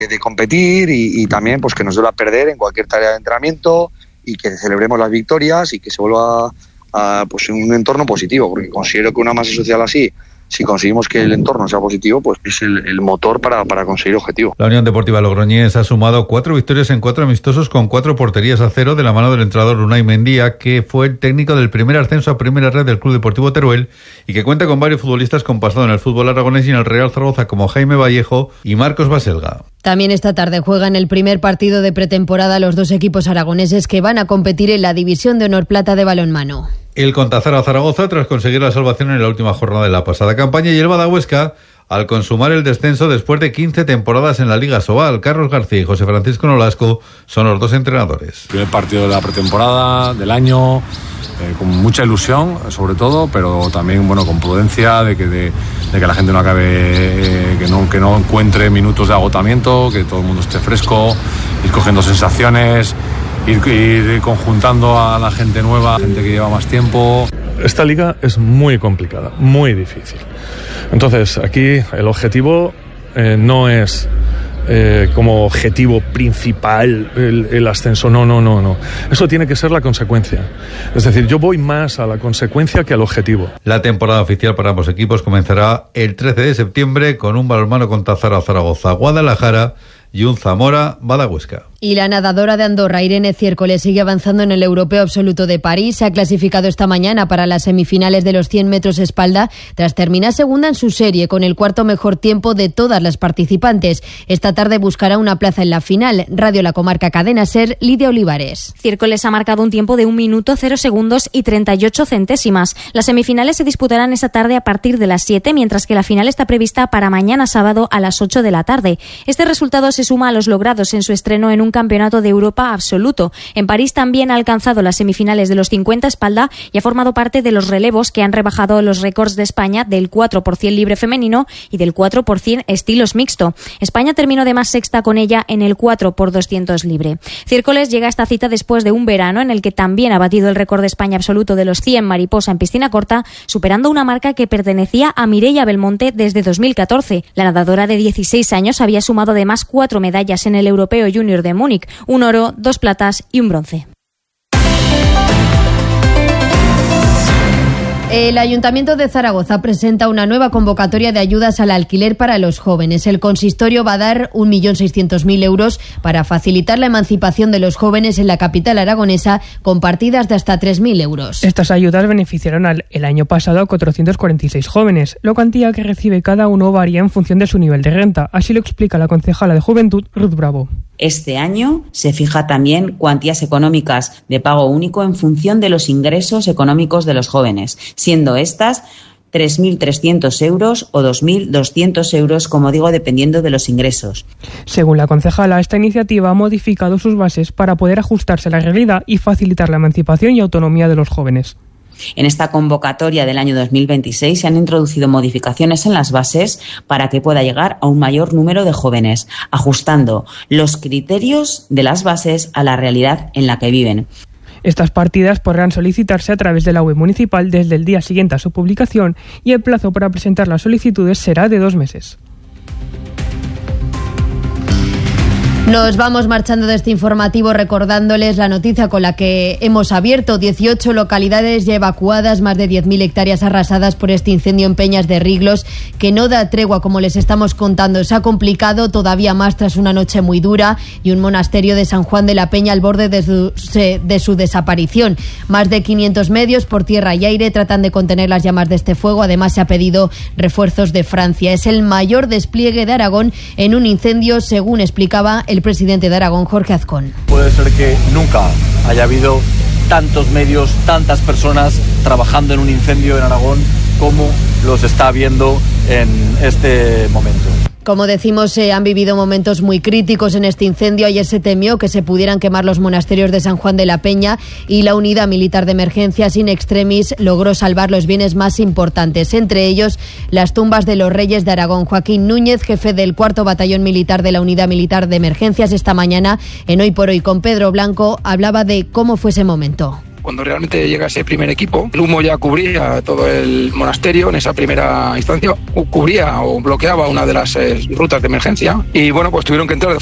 de competir y también pues que nos duela perder en cualquier tarea de entrenamiento y que celebremos las victorias y que se vuelva a pues un entorno positivo, porque considero que una masa social así, si conseguimos que el entorno sea positivo, pues es el motor para conseguir objetivos. La Unión Deportiva Logroñés ha sumado 4 victorias en 4 amistosos con 4 porterías a 0 de la mano del entrenador Unai Mendía, que fue el técnico del primer ascenso a primera red del Club Deportivo Teruel y que cuenta con varios futbolistas con pasado en el fútbol aragonés y en el Real Zaragoza como Jaime Vallejo y Marcos Baselga. También esta tarde juegan el primer partido de pretemporada los 2 equipos aragoneses que van a competir en la División de Honor Plata de balonmano. El Contazara Zaragoza tras conseguir la salvación en la última jornada de la pasada campaña y el Badahuesca al consumar el descenso después de 15 temporadas en la Liga Sobal. Carlos García y José Francisco Nolasco son los 2 entrenadores. Primer partido de la pretemporada del año, con mucha ilusión sobre todo, pero también con prudencia de que la gente no acabe, que no encuentre minutos de agotamiento, que todo el mundo esté fresco, ir cogiendo sensaciones, ir conjuntando a la gente nueva, gente que lleva más tiempo. Esta liga es muy complicada, muy difícil. Entonces, aquí el objetivo no es como objetivo principal el ascenso, no. Eso tiene que ser la consecuencia. Es decir, yo voy más a la consecuencia que al objetivo. La temporada oficial para ambos equipos comenzará el 13 de septiembre con un balonmano Contazara Zaragoza, Guadalajara y un Zamora Badahuesca. Y la nadadora de Andorra, Irene Ciércoles, sigue avanzando en el Europeo Absoluto de París. Se ha clasificado esta mañana para las semifinales de los 100 metros espalda, tras terminar segunda en su serie, con el 4º mejor tiempo de todas las participantes. Esta tarde buscará una plaza en la final. Radio La Comarca, Cadena SER, Lidia Olivares. Ciércoles ha marcado un tiempo de 1 minuto 0 segundos y 38 centésimas. Las semifinales se disputarán esta tarde a partir de las 7, mientras que la final está prevista para mañana sábado a las 8 de la tarde. Este resultado se suma a los logrados en su estreno en un campeonato de Europa absoluto. En París también ha alcanzado las semifinales de los 50 espalda y ha formado parte de los relevos que han rebajado los récords de España del 4% libre femenino y del 4% estilos mixto. España terminó además sexta con ella en el 4x200 libre. Ciércoles llega a esta cita después de un verano en el que también ha batido el récord de España absoluto de los 100 mariposa en piscina corta, superando una marca que pertenecía a Mireia Belmonte desde 2014. La nadadora de 16 años había sumado además 4 medallas en el Europeo Junior de Múnich, 1 oro, 2 platas y un bronce. El Ayuntamiento de Zaragoza presenta una nueva convocatoria de ayudas al alquiler para los jóvenes. El consistorio va a dar 1.600.000 euros para facilitar la emancipación de los jóvenes en la capital aragonesa, con partidas de hasta 3.000 euros. Estas ayudas beneficiaron el año pasado a 446 jóvenes. La cuantía que recibe cada uno varía en función de su nivel de renta. Así lo explica la concejala de Juventud, Ruth Bravo. Este año se fija también cuantías económicas de pago único en función de los ingresos económicos de los jóvenes, siendo estas 3.300 euros o 2.200 euros, como digo, dependiendo de los ingresos. Según la concejala, esta iniciativa ha modificado sus bases para poder ajustarse a la realidad y facilitar la emancipación y autonomía de los jóvenes. En esta convocatoria del año 2026 se han introducido modificaciones en las bases para que pueda llegar a un mayor número de jóvenes, ajustando los criterios de las bases a la realidad en la que viven. Estas partidas podrán solicitarse a través de la web municipal desde el día siguiente a su publicación y el plazo para presentar las solicitudes será de 2 meses. Nos vamos marchando de este informativo recordándoles la noticia con la que hemos abierto. 18 localidades ya evacuadas, más de 10.000 hectáreas arrasadas por este incendio en Peñas de Riglos, que no da tregua, como les estamos contando. Se ha complicado todavía más tras una noche muy dura y un monasterio de San Juan de la Peña al borde de su desaparición. Más de 500 medios por tierra y aire tratan de contener las llamas de este fuego. Además, se ha pedido refuerzos de Francia. Es el mayor despliegue de Aragón en un incendio, según explicaba el presidente de Aragón, Jorge Azcón. Puede ser que nunca haya habido tantos medios, tantas personas trabajando en un incendio en Aragón como los está habiendo en este momento. Como decimos, se han vivido momentos muy críticos en este incendio. Ayer se temió que se pudieran quemar los monasterios de San Juan de la Peña y la Unidad Militar de Emergencias in extremis logró salvar los bienes más importantes, entre ellos las tumbas de los reyes de Aragón. Joaquín Núñez, jefe del 4º Batallón Militar de la Unidad Militar de Emergencias, esta mañana en Hoy por Hoy con Pedro Blanco, hablaba de cómo fue ese momento. Cuando realmente llega ese primer equipo, el humo ya cubría todo el monasterio. En esa primera instancia cubría o bloqueaba una de las rutas de emergencia y bueno, pues tuvieron que entrar